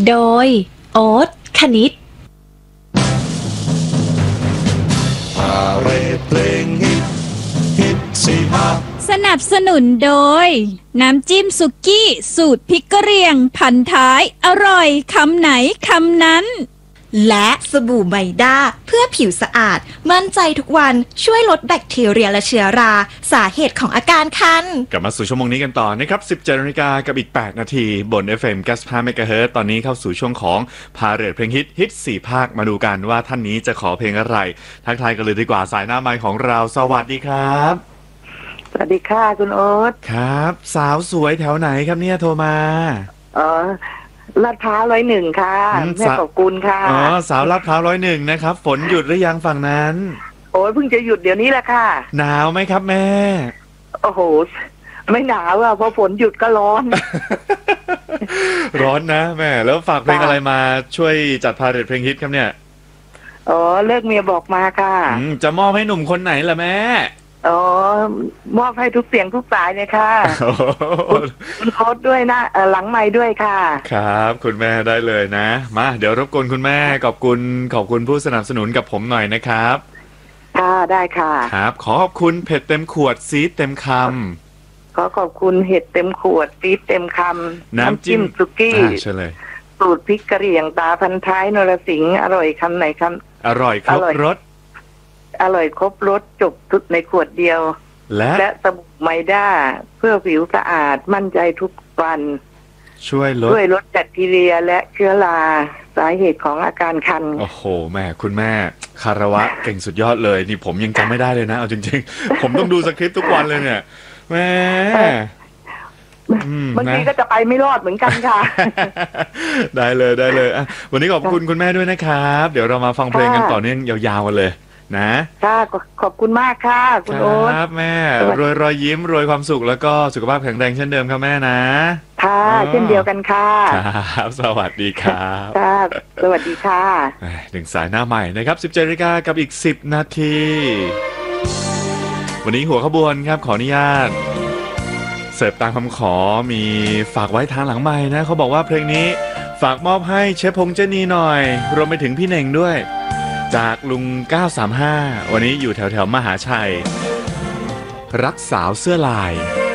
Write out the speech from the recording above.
โดยโอ๊ตคณิตพาเรดเพลงฮิตสี่ห้าสนับสนุนโดยน้ำจิ้มสุกี้สูตรพริกกะเหรี่ยงพันท้ายอร่อยคำไหนคำนั้นและสบู่ไมด้าเพื่อผิวสะอาดมั่นใจทุกวันช่วยลดแบคทีเรียและเชื้อราสาเหตุของอาการคันกลับมาสู่ชั่วโมงนี้กันต่อนะครับ 17 นาฬิกากับอีก 8 นาทีบน FM 95 เมกะเฮิรตซ์ตอนนี้เข้าสู่ช่วงของพาเรดเพลงฮิต4 ภาคมาดูกันว่าท่านนี้จะขอเพลงอะไรทักทายกันเลยดีกว่าสายหน้าไมค์ของเราสวัสดีครับสวัสดีค่ะคุณโอ๊ตครับสาวสวยแถวไหนครับเนี่ยโทรมาลาดพร้าว101ค่ะแม่ขอบคุณค่ะสาวลาดพร้าว101นะครับฝนหยุดหรือยังฝั่งนั้นโอ้ยเพิ่งจะหยุดเดี๋ยวนี้แหละค่ะหนาวไหมครับแม่โอ้โหไม่หนาวอ่ะพอฝนหยุดก็ร้อนร้อนนะแม่แล้วฝากเพลงอะไรมาช่วยจัดพาเรดเพลงฮิตครับเนี่ยเลิกเมียบอกมาค่ะจะมอบให้หนุ่มคนไหนล่ะแม่มอบให้ทุกเสียงทุกสายเลยค่ะคุณโค้ดด้วยนะหลังไมค์ด้วยค่ะครับคุณแม่ได้เลยนะมาเดี๋ยวรบกวนคุณแม่ขอบคุณผู้สนับสนุนกับผมหน่อยนะครับค่ะได้ค่ะครับขอบคุณเผ็ดเต็มขวดซีดเต็มคำขอบคุณเห็ดเต็มขวดซีดเต็มคำน้ำจิ้มสุกี้ใช่เลยสูตรพริกกะเหรี่ยงตาพันท้ายนรสิงห์อร่อยคำไหนคำอร่อยครบรสอร่อยครบรสจบทุกในขวดเดียวและสบู่ไมด้าเพื่อผิวสะอาดมั่นใจทุกวันช่วยลดแบคทีเรียและเชื้อราสาเหตุของอาการคันโอ้โหแม่คุณแม่คารวะเก่งสุดยอดเลยนี่ผมยังจำไม่ได้เลยนะเอาจริงๆผมต้องดูสคริปต์ทุกวันเลยเนี่ยแม่บางทีก็จะไปไม่รอดเหมือนกันค่ะได้เลยวันนี้ขอบคุณคุณแม่ด้วยนะครับเดี๋ยวเรามาฟังเพลงกันต่อเนื่องยาวๆกันเลยนะค่ะขอบคุณมากค่ะคุณโอ๊ตครับแม่รอยยิ้มรวยความสุขแล้วก็สุขภาพแข็งแรงเช่นเดิมครับแม่นะค่ะเช่นเดียวกันค่ะครับสวัสดีครับค่ะสวัสดีค่ะถึงสายหน้าใหม่นะครับ 17 นาฬิกากับอีก10 นาทีวันนี้หัวขบวนครับขออนุญาตเสิร์ฟตามคำขอมีฝากไว้ทางหลังไมค์นะเขาบอกว่าเพลงนี้ฝากมอบให้เชฟพงษ์เจนีหน่อยรวมไปถึงพี่เน่งด้วยจากลุง935วันนี้อยู่แถวมหาชัยรักสาวเสื้อลาย